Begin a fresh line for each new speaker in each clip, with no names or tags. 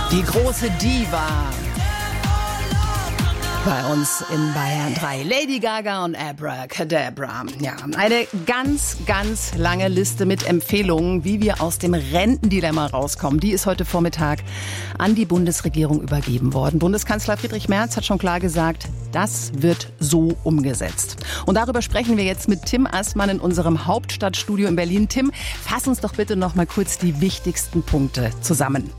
Die große Diva. Bei uns in Bayern 3. Lady Gaga und Abracadabra. Ja, eine ganz, ganz lange Liste mit Empfehlungen, wie wir aus dem Rentendilemma rauskommen. Die ist heute Vormittag an die Bundesregierung übergeben worden. Bundeskanzler Friedrich Merz hat schon klar gesagt, das wird so umgesetzt. Und darüber sprechen wir jetzt mit Tim Assmann in unserem Hauptstadtstudio in Berlin. Tim, fass uns doch bitte noch mal kurz die wichtigsten Punkte zusammen.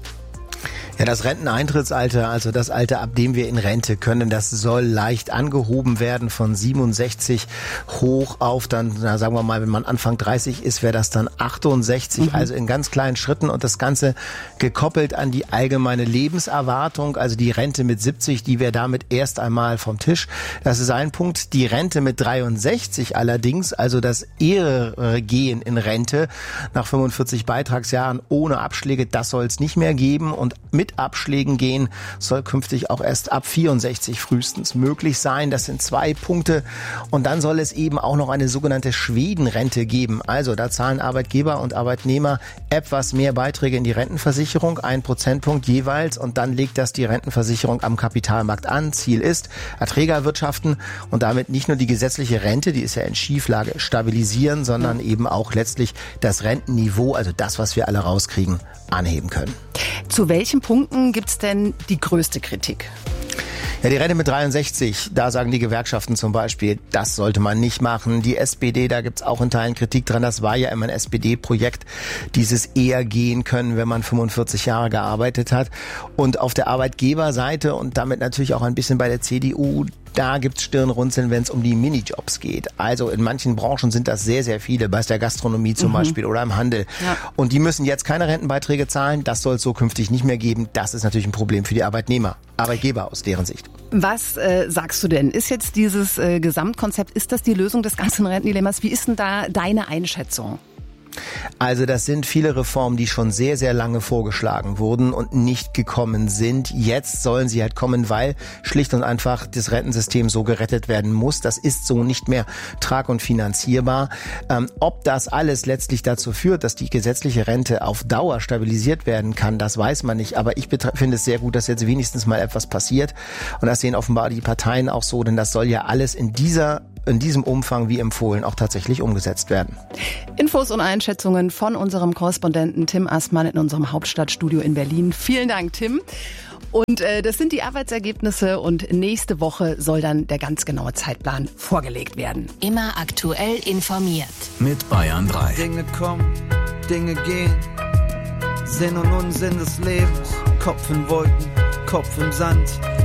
Ja, das Renteneintrittsalter, also das Alter, ab dem wir in Rente können, das soll leicht angehoben werden von 67 hoch auf dann, sagen wir mal, wenn man Anfang 30 ist, wäre das dann 68, also in ganz kleinen Schritten und das Ganze gekoppelt an die allgemeine Lebenserwartung, also die Rente mit 70, die wäre damit erst einmal vom Tisch. Das ist ein Punkt. Die Rente mit 63 allerdings, also das ehre Gehen in Rente nach 45 Beitragsjahren ohne Abschläge, das soll es nicht mehr geben und mit Abschlägen gehen soll künftig auch erst ab 64 frühestens möglich sein. Das sind 2 Punkte. Und dann soll es eben auch noch eine sogenannte Schwedenrente geben. Also da zahlen Arbeitgeber und Arbeitnehmer etwas mehr Beiträge in die Rentenversicherung, 1 Prozentpunkt jeweils. Und dann legt das die Rentenversicherung am Kapitalmarkt an. Ziel ist, Erträge erwirtschaften und damit nicht nur die gesetzliche Rente, die ist ja in Schieflage, stabilisieren, sondern eben auch letztlich das Rentenniveau, also das, was wir alle rauskriegen, anheben können.
Zu welchen Punkten gibt's denn die größte Kritik?
Ja, die Rente mit 63, da sagen die Gewerkschaften zum Beispiel, das sollte man nicht machen. Die SPD, da gibt's auch in Teilen Kritik dran. Das war ja immer ein SPD-Projekt, dieses eher gehen können, wenn man 45 Jahre gearbeitet hat. Und auf der Arbeitgeberseite und damit natürlich auch ein bisschen bei der CDU, da gibt's Stirnrunzeln, wenn es um die Minijobs geht. Also in manchen Branchen sind das sehr, sehr viele, bei der Gastronomie zum Beispiel oder im Handel. Ja. Und die müssen jetzt keine Rentenbeiträge zahlen. Das soll es so künftig nicht mehr geben. Das ist natürlich ein Problem für die Arbeitgeber aus deren Sicht.
Was sagst du denn? Ist jetzt dieses Gesamtkonzept, ist das die Lösung des ganzen Rentendilemmas? Wie ist denn da deine Einschätzung?
Also das sind viele Reformen, die schon sehr, sehr lange vorgeschlagen wurden und nicht gekommen sind. Jetzt sollen sie halt kommen, weil schlicht und einfach das Rentensystem so gerettet werden muss. Das ist so nicht mehr trag- und finanzierbar. Ob das alles letztlich dazu führt, dass die gesetzliche Rente auf Dauer stabilisiert werden kann, das weiß man nicht. Aber ich finde es sehr gut, dass jetzt wenigstens mal etwas passiert. Und das sehen offenbar die Parteien auch so, denn das soll ja alles in diesem Umfang wie empfohlen auch tatsächlich umgesetzt werden.
Infos und Einschätzungen von unserem Korrespondenten Tim Assmann in unserem Hauptstadtstudio in Berlin. Vielen Dank, Tim. Und das sind die Arbeitsergebnisse und nächste Woche soll dann der ganz genaue Zeitplan vorgelegt werden.
Immer aktuell informiert.
Mit Bayern 3.
Dinge kommen, Dinge gehen. Sinn und Unsinn des Lebens. Kopf in Wolken, Kopf im Sand.